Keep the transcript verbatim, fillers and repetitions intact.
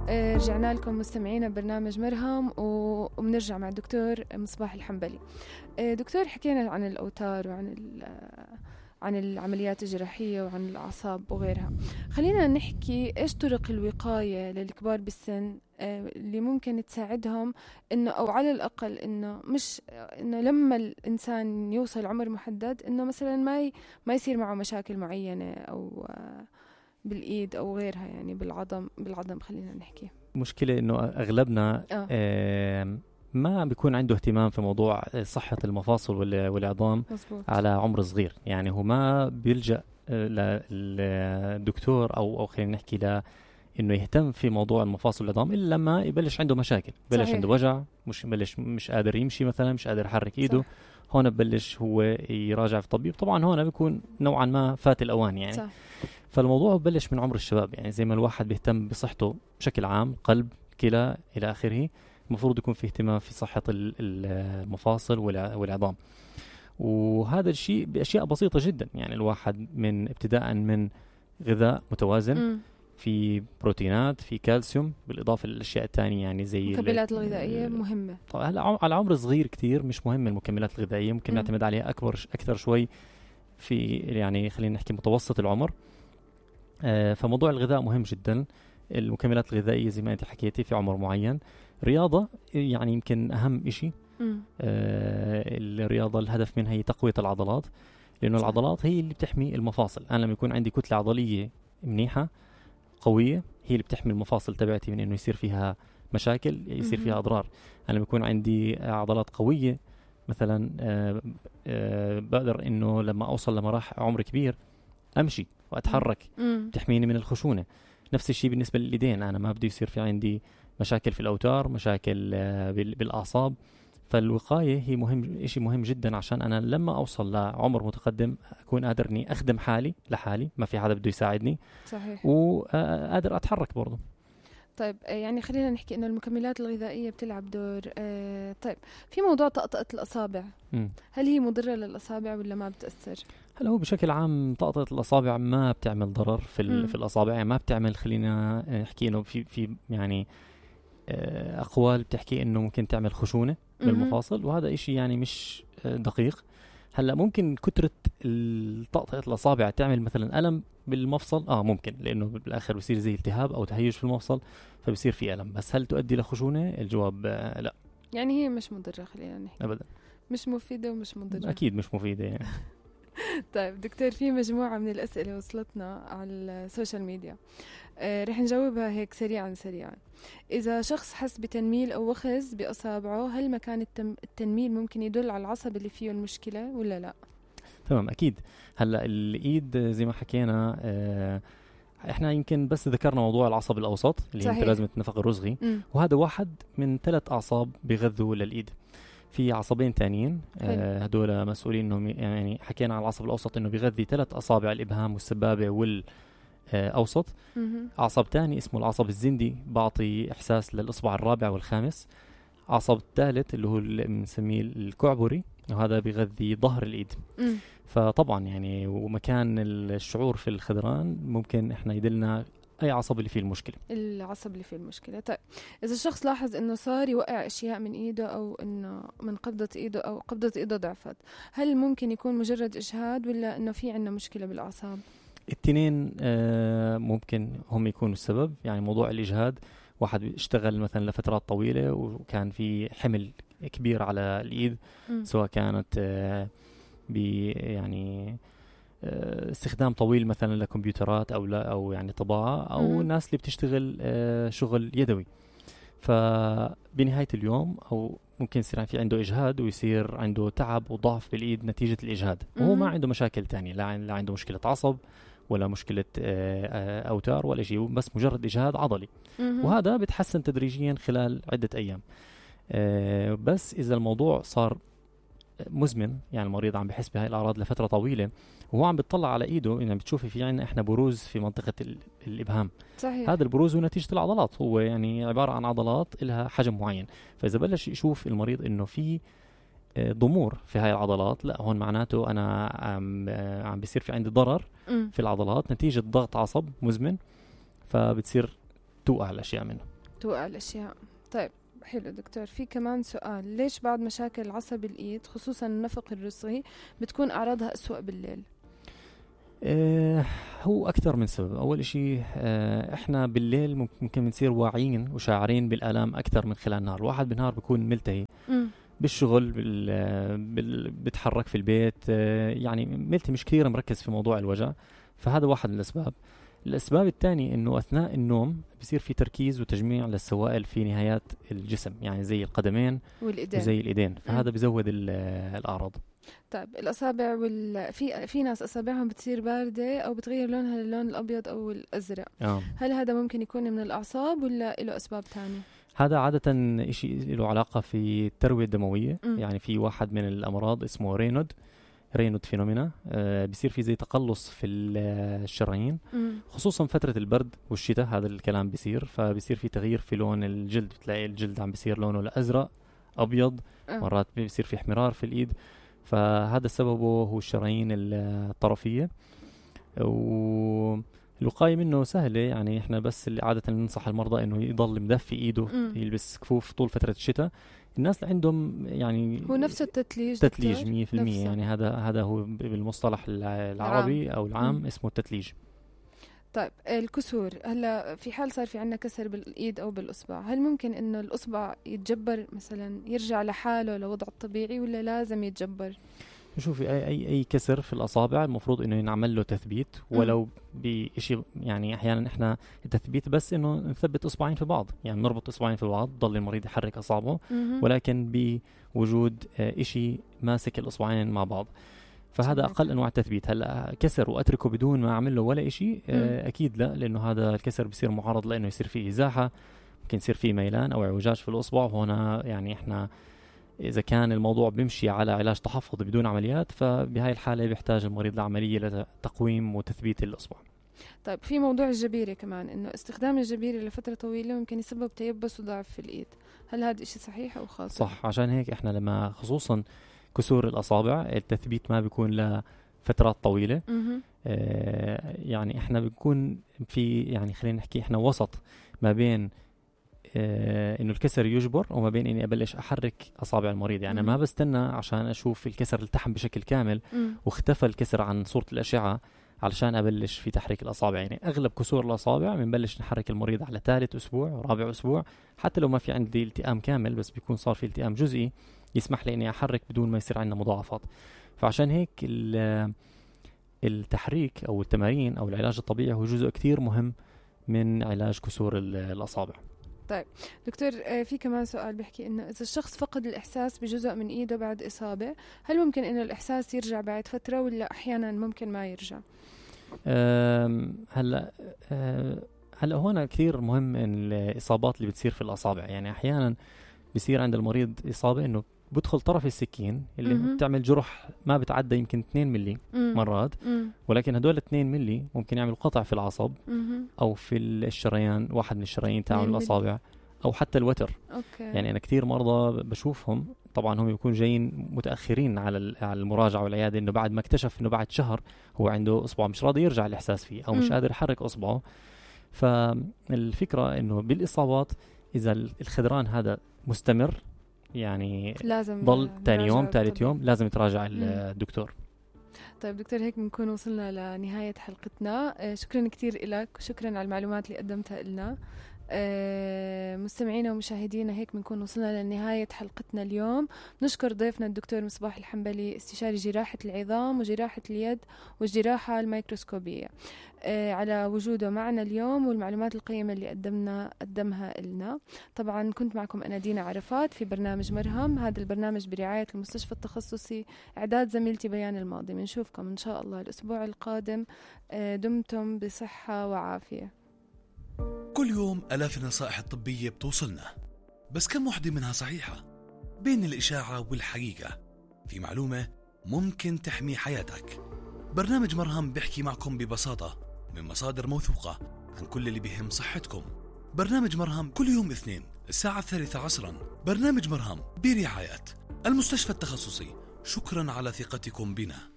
آه، رجعنا لكم مستمعينا برنامج مرهم وبنرجع مع الدكتور مصباح الحنبلي. آه، دكتور، حكينا عن الأوتار وعن عن العمليات الجراحية وعن الأعصاب وغيرها. خلينا نحكي إيش طرق الوقاية للكبار بالسن آه، اللي ممكن تساعدهم إنه أو على الأقل إنه مش إنه لما الإنسان يوصل عمر محدد إنه مثلا ما ي... ما يصير معه مشاكل معينة أو آه بالإيد أو غيرها، يعني بالعظم بالعظم خلينا نحكي. مشكلة إنه أغلبنا آه. آه ما بيكون عنده اهتمام في موضوع صحة المفاصل والعظام على عمر صغير. يعني هو ما بيلجأ للدكتور أو أو خلينا نحكي ل إنه يهتم في موضوع المفاصل والعظام إلا لما يبلش عنده مشاكل، بلش صحيح. عنده وجع، مش بلش مش قادر يمشي مثلا، مش قادر يحرك إيده، صح. هون ببلش هو يراجع في الطبيب. طبعا هون بيكون نوعا ما فات الأوان يعني، صح. فالموضوع ببلش من عمر الشباب. يعني زي ما الواحد بيهتم بصحته بشكل عام، قلب، كلى إلى آخره، المفروض يكون في اهتمام في صحة المفاصل والعظام. وهذا الشيء بأشياء بسيطة جدا. يعني الواحد من ابتداء من غذاء متوازن، م. في بروتينات، في كالسيوم، بالإضافة للأشياء الثانية يعني زي المكملات الغذائية مهمة. طبعا على عمر صغير كتير مش مهم المكملات الغذائية، ممكن م. نعتمد عليها أكبر أكثر شوي في يعني خلينا نحكي متوسط العمر. آه فموضوع الغذاء مهم جدا. المكملات الغذائية زي ما أنت حكيتي في عمر معين. رياضة يعني يمكن أهم إشي. آه الرياضة الهدف منها هي تقوية العضلات، لأنه العضلات هي اللي بتحمي المفاصل. أنا لما يكون عندي كتلة عضلية منيحة قوية هي اللي بتحمي المفاصل تبعتي من إنه يصير فيها مشاكل، يصير فيها أضرار. أنا لما يكون عندي عضلات قوية مثلا آه آه بقدر إنه لما أوصل لمراحل عمر كبير أمشي وأتحرك، بتحميني من الخشونة. نفس الشيء بالنسبة للإيدين، أنا ما بدي يصير في عندي مشاكل في الأوتار، مشاكل آه بالأعصاب. فالوقاية هي مهم، إشي مهم جدا عشان أنا لما أوصل لعمر متقدم أكون قادر إني أخدم حالي لحالي، ما في حدا بده يساعدني، صحيح، وقادر أتحرك برضه. طيب يعني خلينا نحكي إنه المكملات الغذائية بتلعب دور. آه طيب في موضوع طقطقة الأصابع، م. هل هي مضرة للأصابع ولا ما بتأثر؟ هلا هو بشكل عام طقطقة الأصابع ما بتعمل ضرر في م. في الأصابع، يعني ما بتعمل، خلينا نحكي إنه في في يعني أقوال بتحكي إنه ممكن تعمل خشونة بالمفاصل، وهذا إشي يعني مش دقيق. هلا ممكن كترة طقطقة الأصابع تعمل مثلا ألم بالمفصل، آه ممكن، لأنه بالآخر بيصير زي التهاب أو تهيج في المفصل فبيصير في ألم. بس هل تؤدي لخشونة؟ الجواب آه لا. يعني هي مش مضرة، خلينا نحكي أبدا، مش مفيدة ومش مضرة. أكيد مش مفيدة يعني. طيب دكتور، في مجموعة من الأسئلة وصلتنا على السوشيال ميديا، آه رح نجاوبها هيك سريعا سريعا. إذا شخص حس بتنميل أو وخز بأصابعه، هل مكان التم... التنميل ممكن يدل على العصب اللي فيه المشكلة ولا لا؟ تمام، أكيد. هلأ الإيد زي ما حكينا، آه احنا يمكن بس ذكرنا موضوع العصب الأوسط اللي هي متلازمة النفق الرزغي، م. وهذا واحد من ثلاث أعصاب بيغذوا للإيد. في عصبين تانيين آه هدول مسؤولين انهم، يعني حكينا عن العصب الاوسط انه بيغذي ثلاث اصابع الابهام والسبابه والاوسط. عصب تاني اسمه العصب الزندي بعطي احساس للاصبع الرابع والخامس. عصب ثالث اللي هو اللي بنسميه الكعبري، وهذا بيغذي ظهر الايد. م. فطبعا يعني ومكان الشعور في الخذران ممكن احنا يدلنا أي عصب اللي فيه المشكلة، العصب اللي فيه المشكلة. طيب إذا الشخص لاحظ إنه صار يوقع أشياء من إيده أو إنه من قبضة إيده أو قبضة إيده ضعفت، هل ممكن يكون مجرد إجهاد ولا إنه في عندنا مشكلة بالأعصاب؟ التنين آه ممكن هم يكونوا السبب. يعني موضوع الإجهاد، واحد اشتغل مثلا لفترات طويلة وكان في حمل كبير على الإيد، م. سواء كانت آه بي يعني استخدام طويل مثلا لكمبيوترات او لا او يعني طباعه او الناس اللي بتشتغل شغل يدوي. فبنهايه اليوم او ممكن يصير في عنده اجهاد ويصير عنده تعب وضعف بالايد نتيجه الاجهاد، وهو ما عنده مشاكل تانية، لا عنده مشكله عصب ولا مشكله اوتار ولا شيء، بس مجرد اجهاد عضلي، وهذا بتحسن تدريجيا خلال عده ايام. بس اذا الموضوع صار مزمن، يعني المريض عم بحس بهاي الأعراض لفترة طويلة وهو عم بيطلع على إيده، يعني بتشوفي في عنا إحنا بروز في منطقة الإبهام، صحيح. هذا البروز هو نتيجة العضلات، هو يعني عبارة عن عضلات لها حجم معين. فإذا بلش يشوف المريض إنه في ضمور في هاي العضلات، لا هون معناته أنا عم, عم بيصير في عندي ضرر م. في العضلات نتيجة ضغط عصب مزمن، فبتصير توقع الأشياء منه. توقع الأشياء. طيب حلو دكتور، في كمان سؤال، ليش بعض مشاكل العصب الإيد خصوصا النفق الرصي بتكون أعراضها أسوأ بالليل؟ آه هو أكثر من سبب. أول إشي آه إحنا بالليل ممكن نصير واعيين وشاعرين بالآلام أكثر من خلال النهار. الواحد بالنهار بيكون ملتهي م. بالشغل بال بال بتحرك في البيت، آه يعني ملتهي مش كثير مركز في موضوع الوجع، فهذا واحد من الأسباب. الأسباب الثاني إنه أثناء النوم بصير في تركيز وتجميع للسوائل في نهايات الجسم، يعني زي القدمين والإيدين وزي الإيدين، فهذا بيزود الأعراض. طيب الأصابع وال... في في ناس أصابعهم بتصير باردة أو بتغير لونها للون الأبيض أو الأزرق. آه. هل هذا ممكن يكون من الأعصاب ولا له أسباب تانية؟ هذا عادة إشي له علاقة في التروية الدموية. م. يعني في واحد من الأمراض اسمه رينود رينود فينومينا، آه بيصير في زي تقلص في الشرايين خصوصا فترة البرد والشتاء، هذا الكلام بيصير، فبيصير في تغيير في لون الجلد، بتلاقي الجلد عم بيصير لونه الأزرق أبيض. آه. مرات بيصير في احمرار في الإيد، فهذا سببه هو الشرايين الطرفية. والوقاية منه سهلة، يعني احنا بس اللي عادة ننصح المرضى انه يضل مدفي ايده، م. يلبس كفوف طول فترة الشتاء. الناس اللي عندهم يعني هو نفس التتليج تتليج مية في المية، يعني هذا هذا هو بالمصطلح العربي العام. او العام م. اسمه التتليج. طيب الكسور، هلا في حال صار في عندنا كسر بالايد او بالاصبع، هل ممكن انه الاصبع يتجبر مثلا يرجع لحاله لوضعه الطبيعي ولا لازم يتجبر؟ شوفي اي اي اي كسر في الاصابع المفروض انه ينعمل له تثبيت، ولو بشيء يعني احيانا احنا التثبيت بس انه نثبت اصبعين في بعض، يعني نربط اصبعين في بعض ضل المريض يحرك اصابعه، ولكن بوجود شيء ماسك الاصبعين مع بعض، فهذا اقل انواع التثبيت. هلا كسر واتركه بدون ما اعمل له ولا شيء؟ اكيد لا، لانه هذا الكسر بصير معرض لانه يصير فيه ازاحه، ممكن يصير فيه ميلان او اعوجاج في الاصبع. وهنا يعني احنا إذا كان الموضوع بيمشي على علاج تحفظي بدون عمليات، فبهاي الحالة بيحتاج المريض لعملية لتقويم وتثبيت الأصبع. طيب في موضوع الجبيرة كمان، إنه استخدام الجبيرة لفترة طويلة ممكن يسبب تيبس وضعف في الإيد، هل هذا إشي صحيح أو خاطئ؟ صح، عشان هيك إحنا لما خصوصا كسور الأصابع التثبيت ما بيكون لفترات طويلة. آه يعني إحنا بيكون في يعني خلينا نحكي إحنا وسط ما بين آه انه الكسر يجبر وما بين اني ابلش احرك اصابع المريض. يعني ما بستنى عشان اشوف الكسر التحم بشكل كامل مم. واختفى الكسر عن صورة الاشعة علشان ابلش في تحريك الاصابع. يعني اغلب كسور الاصابع بنبلش نحرك المريض على ثالث اسبوع ورابع اسبوع، حتى لو ما في عندي التئام كامل بس بيكون صار في التئام جزئي يسمح لي اني احرك بدون ما يصير عندنا مضاعفات. فعشان هيك التحريك او التمارين او العلاج الطبيعي هو جزء كتير مهم من علاج كسور الاصابع. طيب دكتور، في كمان سؤال بيحكي إنه إذا الشخص فقد الإحساس بجزء من إيده بعد إصابة، هل ممكن إنه الإحساس يرجع بعد فترة ولا أحيانا ممكن ما يرجع؟ هلا هلا هنا كثير مهم إن الإصابات اللي بتصير في الأصابع. يعني أحيانا بيصير عند المريض إصابة إنه بدخل طرف السكين اللي م-م. بتعمل جرح ما بتعدى يمكن اثنين ملي م- مرات م- ولكن هدول اثنين ملي ممكن يعمل قطع في العصب م- او في الشريان، واحد من الشرايين تاع الاصابع، او حتى الوتر. أوكي. يعني انا كثير مرضى بشوفهم، طبعا هم يكونوا جايين متاخرين على على المراجعه والعياده، انه بعد ما اكتشف انه بعد شهر هو عنده اصبع مش راضي يرجع الاحساس فيه او مش م- قادر يحرك اصبعه. فالفكره انه بالاصابات اذا الخدران هذا مستمر يعني لازم ضل تاني يوم ثالث يوم لازم يتراجع الدكتور. طيب دكتور، هيك بنكون وصلنا لنهاية حلقتنا. شكرا كتير لك وشكرا على المعلومات اللي قدمتها لنا. مستمعينا ومشاهدينا، هيك بنكون وصلنا لنهاية حلقتنا اليوم. نشكر ضيفنا الدكتور مصباح الحنبلي، استشاري جراحة العظام وجراحة اليد والجراحة الميكروسكوبية، على وجوده معنا اليوم والمعلومات القيمة اللي قدمنا قدمها لنا. طبعا كنت معكم أنا دينا عرفات في برنامج مرهم. هذا البرنامج برعاية المستشفى التخصصي، إعداد زميلتي بيان الماضي. بنشوفكم إن شاء الله الأسبوع القادم. دمتم بصحة وعافية. كل يوم آلاف النصائح الطبية بتوصلنا، بس كم وحدة منها صحيحة؟ بين الإشاعة والحقيقة في معلومة ممكن تحمي حياتك. برنامج مرهم بيحكي معكم ببساطة من مصادر موثوقة عن كل اللي بيهم صحتكم. برنامج مرهم كل يوم اثنين الساعة الثالثة عصرا. برنامج مرهم برعاية المستشفى التخصصي. شكرا على ثقتكم بنا.